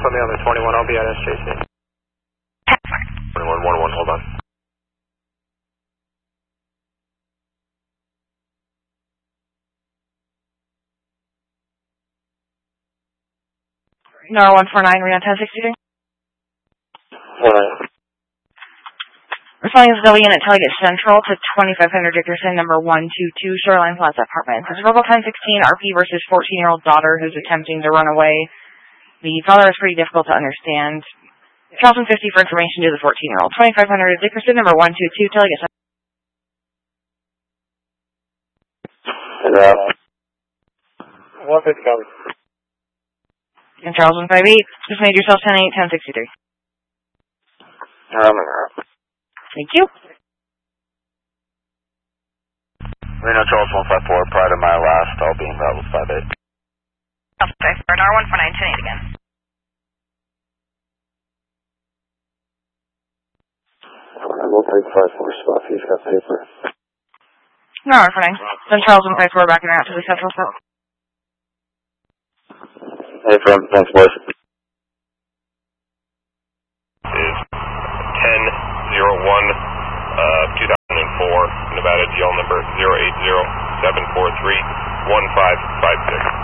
put me on the 21, I'll be at SJC. 2111, hold on. No, 149, we're on 1063. Alright. Responding to Zoe at Target Central to 2500 Dickerson, number 122, Shoreline Plaza Apartments. It's verbal 1016, RP versus 14-year-old daughter who's attempting to run away. The father is pretty difficult to understand. Charleston 50 for information to the 14-year-old. 2500 Dickerson, number 122, Target Central. Yeah. 150 covered. And Charleston 58, just made yourself 10-8, 1063. Thank you. Reno Charles 154, prior to my last, I'll be in Bravo 58. Okay, for R149, 10-8 again. We'll take 5-4 stuff, he's got paper. No, R149. Then Charles 154 backing out to the Central Cell. Hey, friend, thanks, boys. Is 1001, 2004, Nevada GL number 080-743-1556.